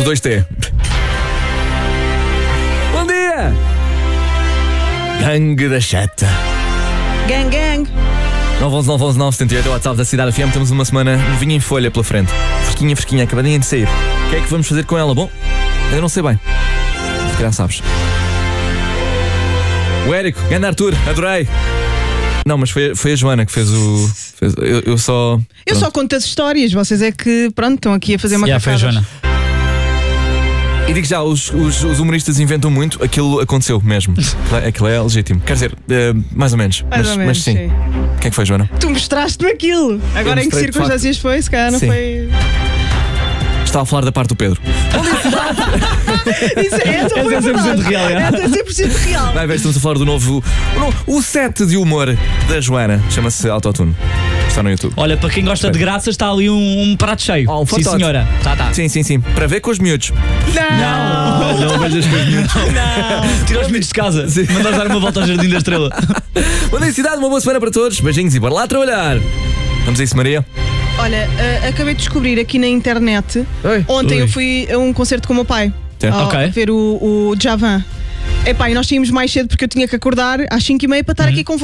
2T. Bom dia! Gangue da Chata. Gang. 911-911-978 é o WhatsApp da Cidade FM. Temos uma semana novinha em folha pela frente. Fresquinha, acabadinha de sair. O que é que vamos fazer com ela? Bom, eu não sei bem. Se calhar sabes. O Érico, grande Arthur, adorei. Não, mas foi a Joana que fez o... Eu só conto as histórias. Vocês é que, pronto, estão aqui a fazer uma foi a Joana. E digo já, os humoristas inventam muito. Aquilo aconteceu mesmo. Aquilo é legítimo. Quer dizer, mais ou menos. Mas sim. Quem é que foi, Joana? Tu mostraste-me aquilo. Agora em que circunstâncias foi? Se calhar não foi... Estava a falar da parte do Pedro. Isso é 100% real. É 100% real. Vai ver, estamos a falar do novo... O set de humor da Joana. Chama-se Autotune. Está no YouTube. Olha, para quem gosta de graças, está ali um prato cheio. Sim, senhora. Tá. Sim. Para ver com os miúdos. Não vejas com os miúdos. Não. Tira os miúdos de casa. Manda dar uma volta ao Jardim da Estrela. Bom dia, cidade. Uma boa semana para todos. Beijinhos e bora lá trabalhar. Vamos a isso, Maria? Olha, acabei de descobrir aqui na internet. Ontem eu fui a um concerto com o meu pai. A ver o Djavan. Epá, e nós tínhamos mais cedo porque eu tinha que acordar às 5h30 para estar aqui com